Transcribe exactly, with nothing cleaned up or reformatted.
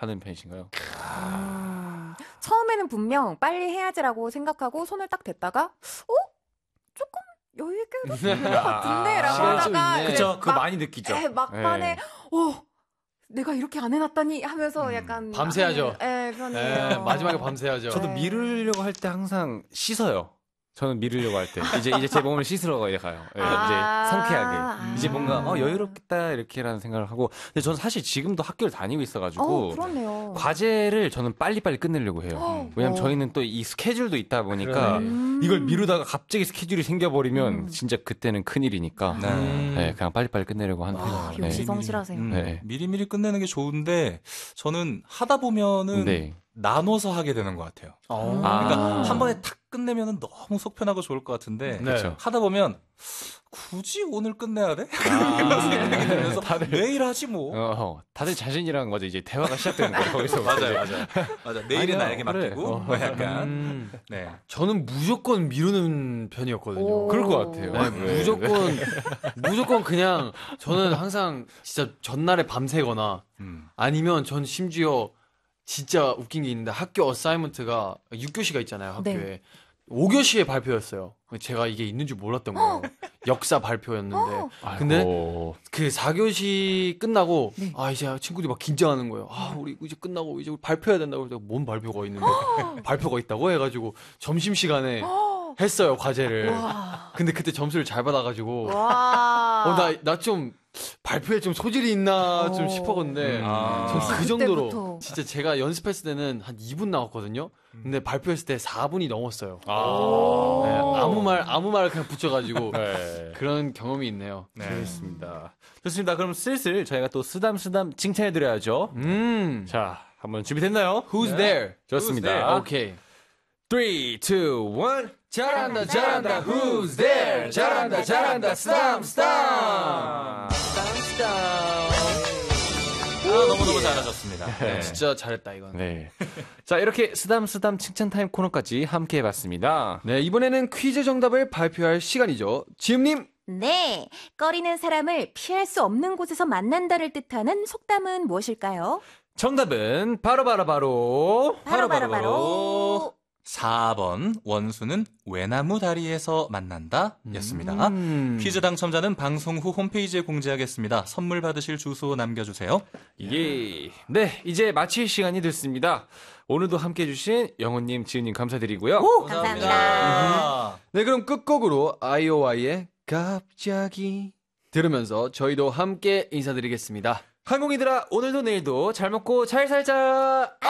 하는 편이신가요? 음, 처음에는 분명 빨리 해야지라고 생각하고 손을 딱 댔다가 어? 조금 여유 있게 해도 될것 같은데? 라고 하다가 그쵸, 그거 많이 느끼죠. 에, 막판에 어, 내가 이렇게 안 해놨다니 하면서 음, 약간 밤새야죠. 예, 편해요. 에, 마지막에 밤새야죠. 저도 미루려고 할 때 항상 씻어요. 저는 미루려고 할 때 이제 이제 제 몸을 씻으러 이제 가요. 예, 아~ 이제 상쾌하게 음. 이제 뭔가 어 여유롭겠다 이렇게라는 생각을 하고. 근데 저는 사실 지금도 학교를 다니고 있어가지고 어, 그렇네요. 과제를 저는 빨리빨리 끝내려고 해요. 어. 왜냐면 어. 저희는 또 이 스케줄도 있다 보니까 음. 이걸 미루다가 갑자기 스케줄이 생겨버리면 음. 진짜 그때는 큰일이니까 네. 음. 네, 그냥 빨리빨리 끝내려고 하는 아, 편이에요. 역시 네. 성실하세요. 음, 네. 미리미리 끝내는 게 좋은데 저는 하다 보면은 네. 나눠서 하게 되는 것 같아요. 어. 그러니까 아. 한 번에 탁 끝내면은 너무 속 편하고 좋을 것 같은데 네. 그쵸. 하다 보면 굳이 오늘 끝내야 돼? 아. 이런 생각이 들면서 내일 하지 뭐. 어, 다들 자신이랑 거죠. 이제 대화가 시작되는 거예요. 거기서 맞아요, 맞아요. 맞아. 내일은 아니야, 나에게 그래. 맡기고 어. 뭐 약간. 음. 네. 저는 무조건 미루는 편이었거든요. 오. 그럴 것 같아요. 네, 네. 무조건 무조건 그냥 저는 항상 진짜 전날에 밤새거나 음. 아니면 전 심지어 진짜 웃긴 게 있는데 학교 어사이먼트가 육 교시가 있잖아요, 학교에. 네. 오 교시에 발표였어요. 제가 이게 있는 줄 몰랐던 거예요. 역사 발표였는데. 근데 아이고. 그 사 교시 끝나고 네. 아 이제 친구들이 막 긴장하는 거예요. 아 우리 이제 끝나고 이제 우리 발표해야 된다고 그래서 뭔 발표가 있는데 발표가 있다고 해가지고 점심 시간에 했어요 과제를. 와. 근데 그때 점수를 잘 받아가지고 와. 어나 나 좀 발표에 좀 소질이 있나 좀 오. 싶었는데 아. 전 그 정도로 그때부터. 진짜 제가 연습했을 때는 한 이 분 나왔거든요. 근데 발표했을 때 사 분이 넘었어요. 아. 네, 아무 말 아무 말 그냥 붙여가지고 네. 그런 경험이 있네요. 네. 좋습니다. 좋습니다. 그럼 슬슬 저희가 또 쓰담쓰담 칭찬해드려야죠. 음. 자, 한번 준비됐나요? Who's there? 좋습니다. 오케이. three, two, one. 잘한다 잘한다 Who's there? 잘한다 잘한다 스담 스담 스담 스담. 아, 너무너무 잘하셨습니다. 네. 진짜 잘했다 이건. 네. 자, 이렇게 쓰담쓰담 칭찬 타임 코너까지 함께 해봤습니다. 네, 이번에는 퀴즈 정답을 발표할 시간이죠. 지음님. 네. 꺼리는 사람을 피할 수 없는 곳에서 만난다를 뜻하는 속담은 무엇일까요? 정답은 바로바로바로 바로 바로 바로. 사 번 원수는 외나무 다리에서 만난다 였습니다. 음. 퀴즈 당첨자는 방송 후 홈페이지에 공지하겠습니다. 선물 받으실 주소 남겨주세요. 예. 네, 이제 마칠 시간이 됐습니다. 오늘도 함께 해주신 영호님, 지은님 감사드리고요. 감사합니다. 네, 그럼 끝곡으로 아이오아이의 갑자기 들으면서 저희도 함께 인사드리겠습니다. 항공이들아, 오늘도 내일도 잘 먹고 잘 살자!